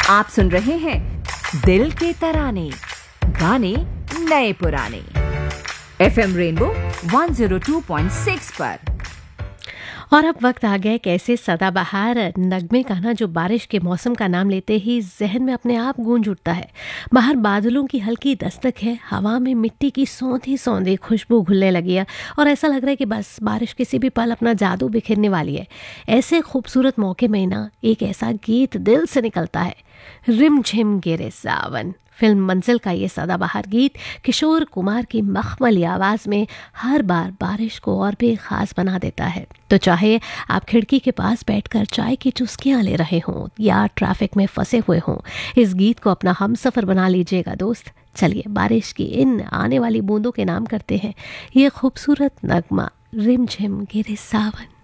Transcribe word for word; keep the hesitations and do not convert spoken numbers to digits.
आप सुन रहे हैं दिल के तराने, गाने नए पुराने, FM rainbow one zero two point six पर। और अब वक्त आ गया एक ऐसे सदाबहार नगमे का ना जो बारिश के मौसम का नाम लेते ही जहन में अपने आप गूंज उठता है। बाहर बादलों की हल्की दस्तक है, हवा में मिट्टी की सौंधी सौंधी खुशबू घुलने लगी है और ऐसा लग रहा है कि बस बारिश किसी भी पल अपना जादू बिखेरने वाली है। ऐसे खूबसूरत मौके में ना एक ऐसा गीत दिल से निकलता है, रिम झिम गिरे सावन। फिल्म मंजिल का ये सदाबहार गीत किशोर कुमार की मखमली आवाज में हर बार बारिश को और भी खास बना देता है। तो चाहे आप खिड़की के पास बैठकर चाय की चुस्कियां ले रहे हों या ट्रैफिक में फंसे हुए हों, इस गीत को अपना हमसफर बना लीजिएगा दोस्त। चलिए बारिश की इन आने वाली बूंदों के नाम करते हैं ये खूबसूरत नगमा, रिम झिम गिरे सावन।